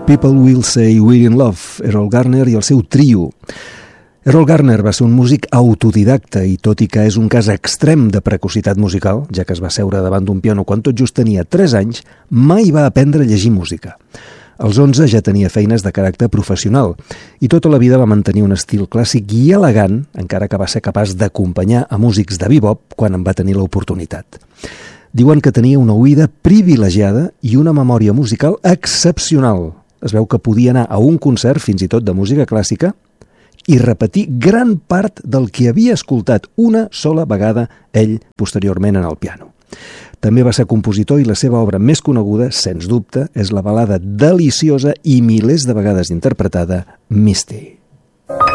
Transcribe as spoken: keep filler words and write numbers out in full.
People Will Say We're in Love, Errol Garner i el seu trio. Errol Garner va ser un músic autodidacta i tot i que és un cas extrem de precocitat musical, ja que es va seure davant d'un piano quan tot just tenia tres anys, mai va aprendre a llegir música. Als onze ja tenia feines de caràcter professional i tota la vida va mantenir un estil clàssic i elegant, encara que va ser capaç d'acompanyar a músics de bebop quan en va tenir l'oportunitat. Diuen que tenia una oïda privilegiada i una memòria musical excepcional. Es veu que podia anar a un concert, fins i tot de música clàssica, i repetir gran part del que havia escoltat una sola vegada ell posteriorment en el piano. També va ser compositor i la seva obra més coneguda, sens dubte, és la balada deliciosa i milers de vegades interpretada Misty.